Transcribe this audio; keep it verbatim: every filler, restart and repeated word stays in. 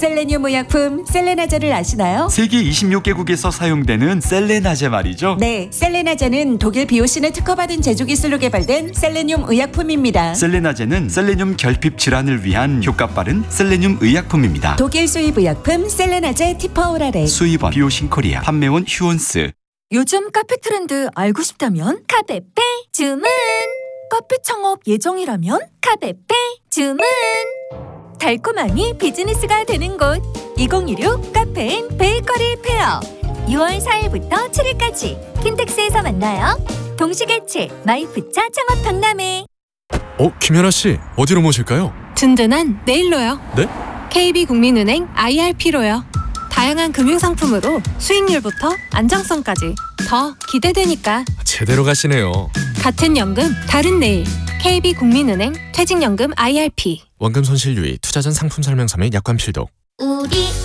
셀레늄 의약품 셀레나제를 아시나요? 세계 이십육 개국에서 사용되는 셀레나제 말이죠. 네, 셀레나제는 독일 비오신을 특허받은 제조 기술로 개발된 셀레늄 의약품입니다. 셀레나제는 셀레늄 결핍 질환을 위한 효과 빠른 셀레늄 의약품입니다. 독일 수입 의약품 셀레나제 티퍼오랄에 수입원 비오신 코리아, 판매원 휴온스. 요즘 카페 트렌드 알고 싶다면 카페페 주문. 카페 창업 예정이라면 카페페 주문. 달콤함이 비즈니스가 되는 곳 이천이십육 카페인 베이커리 페어. 유월 사일부터 칠일까지 킨텍스에서 만나요. 동시개최 마이프차 창업 박람회. 어, 김연아 씨, 어디로 모실까요? 든든한 내일로요. 네? 케이비국민은행 아이알피로요. 다양한 금융상품으로 수익률부터 안정성까지 더 기대되니까. 제대로 가시네요. 같은 연금 다른 내일. 케이비국민은행 퇴직연금 아이알피. 원금 손실 유의, 투자 전 상품 설명서 및 약관 필독. 우리